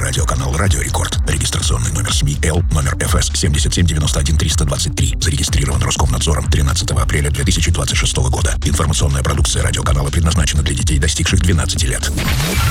радиоканал «Радио Рекорд». Регистрационный номер СМИ Л, номер ФС 7791-323. Зарегистрирован Роскомнадзором 13 апреля 2026 года. Информационная продукция радиоканала предназначена для детей, достигших 12 лет.